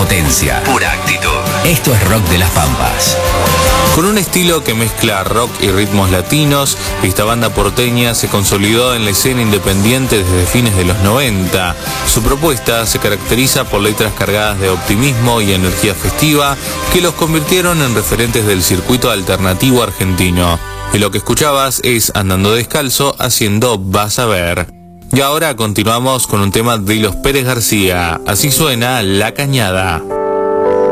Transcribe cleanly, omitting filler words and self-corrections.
potencia, pura actitud. Esto es Rock de las Pampas. Con un estilo que mezcla rock y ritmos latinos, esta banda porteña se consolidó en la escena independiente desde fines de los 90. Su propuesta se caracteriza por letras cargadas de optimismo y energía festiva que los convirtieron en referentes del circuito alternativo argentino. Y lo que escuchabas es Andando Descalzo haciendo Vas a Ver. Y ahora continuamos con un tema de los Pérez García. Así suena La Cañada.